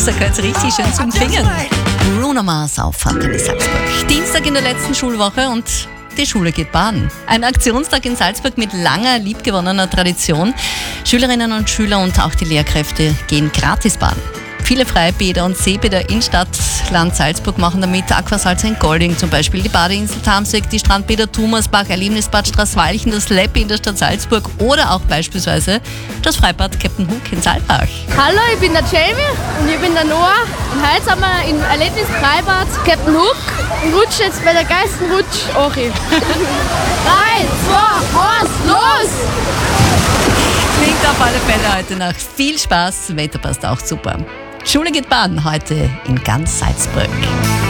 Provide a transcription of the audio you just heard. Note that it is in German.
Da gehört es richtig schön zum Klingen. Bruno Mars auf Antenne Salzburg. Dienstag in der letzten Schulwoche und die Schule geht baden. Ein Aktionstag in Salzburg mit langer, liebgewonnener Tradition. Schülerinnen und Schüler und auch die Lehrkräfte gehen gratis baden. Viele Freibäder und Seebäder in Stadtland Salzburg machen damit Aquasalz in Golding, zum Beispiel die Badeinsel Tamsweg, die Strandbäder Thomasbach, Erlebnisbad Straßwalchen, das Leppi in der Stadt Salzburg oder auch beispielsweise das Freibad Captain Hook in Saalbach. Hallo, ich bin der Jamie und ich bin der Noah. Und heute sind wir im Erlebnisfreibad Captain Hook und rutschen jetzt bei der Geistenrutsch auch. 3, 2, 1, los! Klingt auf alle Fälle heute nach viel Spaß, Wetter passt auch super. Schule geht baden heute in ganz Salzburg.